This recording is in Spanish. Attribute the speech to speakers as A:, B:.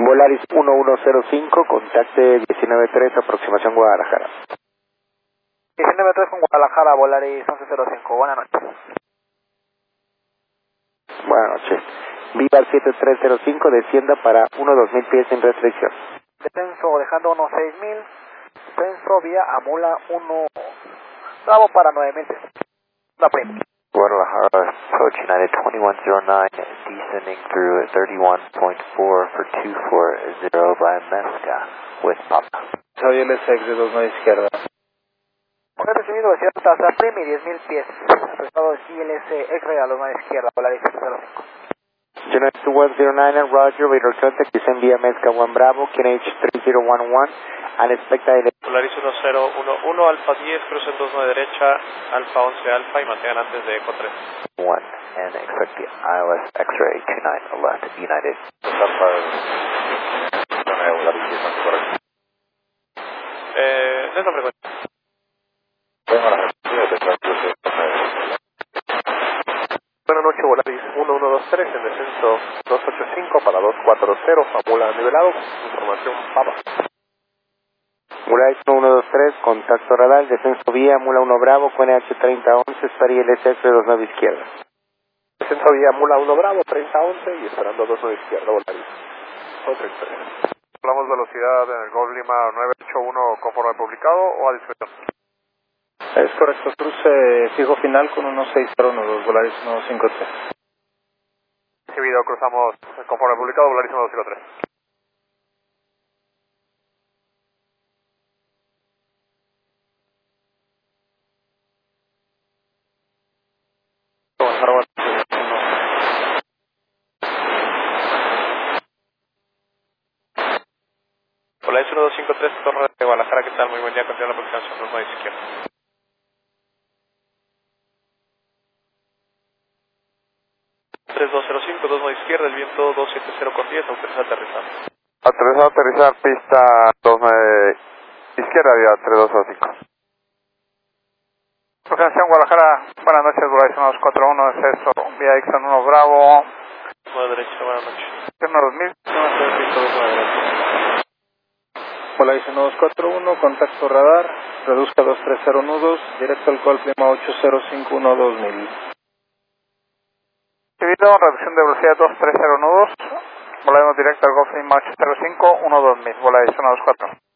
A: Volaris 1105, contacte 193, aproximación Guadalajara.
B: 193 con Guadalajara, Volaris 1105, buenas noches.
A: Buenas noches. Viva 7305, descienda para 1-2000 pies sin restricción.
B: Descenso dejando 1-6000, descenso vía Amula 1, Bravo para 9000 pies. La prima.
C: Guadalajara, approach United 2109, descending through 31.4 for 240 by Mesca with Papa.
D: Soy el SX de 29 izquierda.
B: He recibido desciendo hasta la prima y 10.000 pies. Prestado ILS X-Ray a 29 izquierda, Volaris 1105.
A: United 2109 and Roger, radar contact, descend vía Mezca 1 Bravo, KNH 3011, and expect
E: Volaris 1011, Alfa 10, crucen 29 derecha, Alfa 11 Alfa y mantengan antes de Eco 3.
C: 1 and expect the ILS X-ray 29 left, United.
E: No es la frecuencia. Buenas noches, Volaris 1123 en descenso 285 para 240, Amula nivelado, información Papa.
A: Volaris 1123, contacto radar, descenso vía Mula 1 Bravo, QNH 3011, espera ILS 29 izquierda.
E: Descenso vía Mula 1 Bravo, 3011 y esperando 29 izquierda, Volaris 133. Hablamos velocidad en el Golf Lima 981 conforme publicado o a discreción.
D: Es correcto, cruce fijo final con 1602, Volaris 153.
E: Recibido, cruzamos conforme publicado, Volaris 1203. Volaris 1253, Torre de Guadalajara, ¿qué tal? Muy buen día, continúa la aproximación 29 izquierda. 3205, 29 izquierda, el viento 270 con 10, autoriza aterrizar.
F: Autorizado a aterrizar, pista 29 izquierda, vía 3205.
B: Aproximación Guadalajara, buenas noches, Volaris 1241, exceso vía Ixon 1 Bravo.
E: 9 derecha, buenas noches.
B: 1-2000,
D: Volaris 1241, contacto radar, reduzca 230 nudos, directo al Golf Lima 8051 2000.
B: Recibido, reducción de velocidad 230 nudos, volaremos directo al Golf Lima 805, 1-2000, Volaris 124.